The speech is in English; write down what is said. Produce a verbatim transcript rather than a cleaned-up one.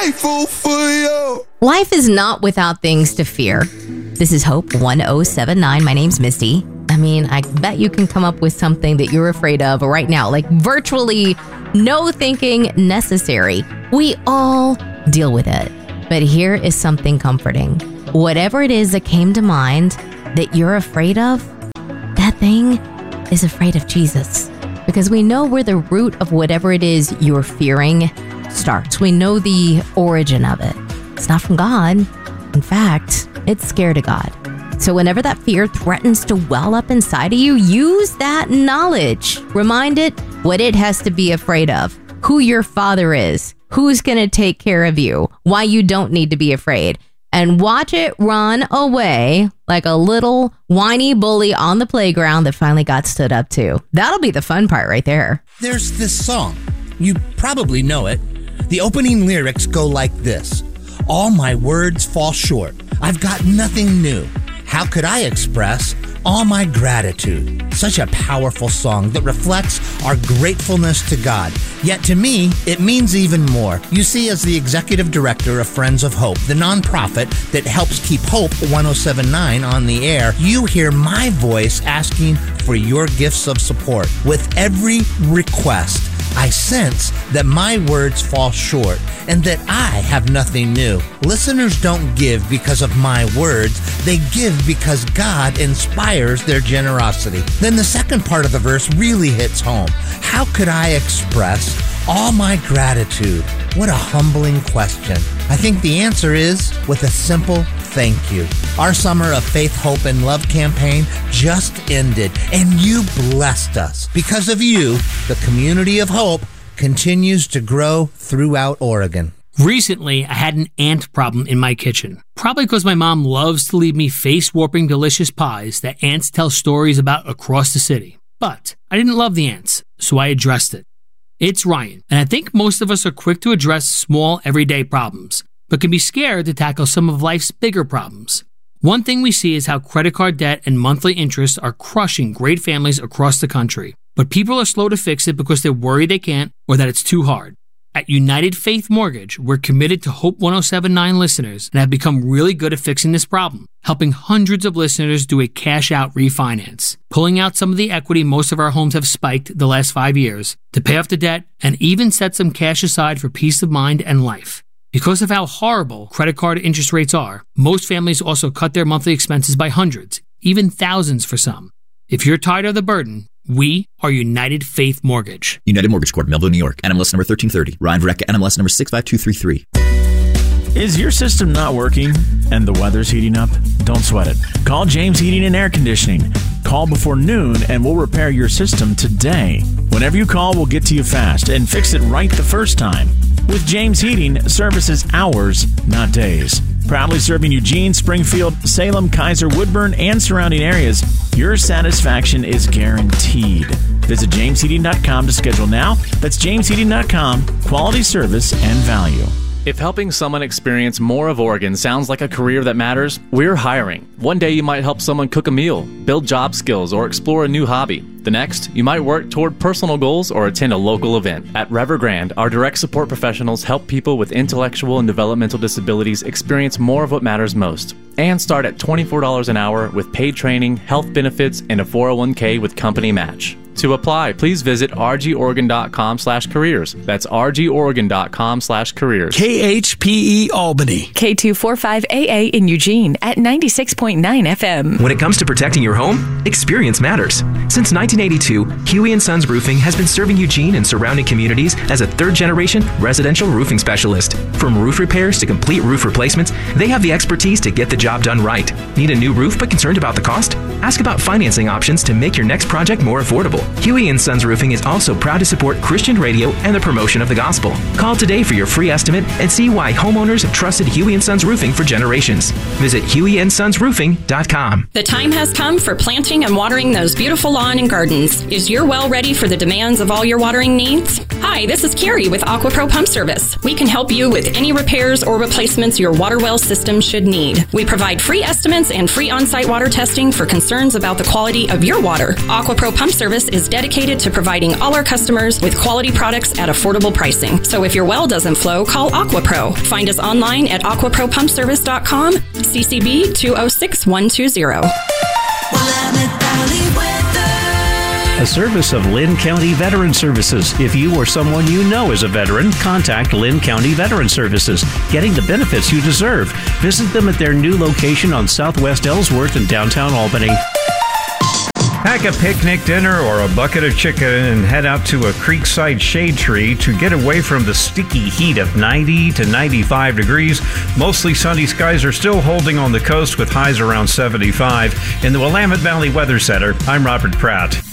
grateful for you. Life is not without things to fear. This is Hope one oh seven nine. My name's Misty. I mean, I bet you can come up with something that you're afraid of right now, like virtually no thinking necessary. We all deal with it. But here is something comforting. Whatever it is that came to mind that you're afraid of, that thing is afraid of Jesus. Because we know where the root of whatever it is you're fearing starts. We know the origin of it. It's not from God. In fact, it's scared of God. So whenever that fear threatens to well up inside of you, use that knowledge. Remind it what it has to be afraid of, who your Father is, who's going to take care of you, why you don't need to be afraid, and watch it run away like a little whiny bully on the playground that finally got stood up to. That'll be the fun part right there. There's this song. You probably know it. The opening lyrics go like this. All my words fall short. I've got nothing new. How could I express all my gratitude? Such a powerful song that reflects our gratefulness to God. Yet to me, it means even more. You see, as the executive director of Friends of Hope, the nonprofit that helps keep Hope one oh seven nine on the air, you hear my voice asking for your gifts of support. With every request, I sense that my words fall short and that I have nothing new. Listeners don't give because of my words. They give because God inspires their generosity. Then the second part of the verse really hits home. How could I express all my gratitude? What a humbling question. I think the answer is with a simple thank you. Our Summer of Faith, Hope, and Love campaign just ended, and you blessed us. Because of you, the community of hope continues to grow throughout Oregon. Recently, I had an ant problem in my kitchen. Probably because my mom loves to leave me face-warping delicious pies that ants tell stories about across the city. But I didn't love the ants, so I addressed it. It's Ryan, and I think most of us are quick to address small, everyday problems, but can be scared to tackle some of life's bigger problems. One thing we see is how credit card debt and monthly interest are crushing great families across the country. But people are slow to fix it because they're worried they can't or that it's too hard. At United Faith Mortgage, we're committed to Hope one oh seven nine listeners and have become really good at fixing this problem, helping hundreds of listeners do a cash-out refinance, pulling out some of the equity most of our homes have spiked the last five years to pay off the debt and even set some cash aside for peace of mind and life. Because of how horrible credit card interest rates are, most families also cut their monthly expenses by hundreds, even thousands for some. If you're tired of the burden, we are United Faith Mortgage. United Mortgage Corp, Melville, New York. N M L S number thirteen thirty. Ryan Verrecka, N M L S number six five two three three. Is your system not working and the weather's heating up? Don't sweat it. Call James Heating and Air Conditioning. Call before noon and we'll repair your system today. Whenever you call, we'll get to you fast and fix it right the first time. With James Heating, service is hours, not days. Proudly serving Eugene, Springfield, Salem, Kaiser, Woodburn, and surrounding areas, your satisfaction is guaranteed. Visit james heating dot com to schedule now. That's james heating dot com. Quality service and value. If helping someone experience more of Oregon sounds like a career that matters, we're hiring. One day you might help someone cook a meal, build job skills, or explore a new hobby. The next, you might work toward personal goals or attend a local event. At Revergrande, our direct support professionals help people with intellectual and developmental disabilities experience more of what matters most. And start at twenty-four dollars an hour with paid training, health benefits, and a four oh one k with company match. To apply, please visit r g oregon dot com slash careers. That's r g oregon dot com slash careers. K H P E Albany. K two forty-five A A in Eugene at ninety-six point nine F M. When it comes to protecting your home, experience matters. Since nineteen eighty-two, Huey and Sons Roofing has been serving Eugene and surrounding communities as a third-generation residential roofing specialist. From roof repairs to complete roof replacements, they have the expertise to get the job done right. Need a new roof but concerned about the cost? Ask about financing options to make your next project more affordable. Huey and Sons Roofing is also proud to support Christian radio and the promotion of the gospel. Call today for your free estimate and see why homeowners have trusted Huey and Sons Roofing for generations. Visit huey and sons roofing dot com. The time has come for planting and watering those beautiful lawn and gardens. Is your well ready for the demands of all your watering needs? Hi, this is Carrie with AquaPro Pump Service. We can help you with any repairs or replacements your water well system should need. We provide free estimates and free on-site water testing for concerns about the quality of your water. AquaPro Pump Service is dedicated to providing all our customers with quality products at affordable pricing. So if your well doesn't flow, call AquaPro. Find us online at aqua pro pump service dot com, C C B two oh six one two zero. A service of Lynn County Veteran Services. If you or someone you know is a veteran, contact Lynn County Veteran Services, getting the benefits you deserve. Visit them at their new location on Southwest Ellsworth in downtown Albany. Pack a picnic dinner or a bucket of chicken and head out to a creekside shade tree to get away from the sticky heat of ninety to ninety-five degrees. Mostly sunny skies are still holding on the coast with highs around seventy-five. In the Willamette Valley Weather Center, I'm Robert Pratt.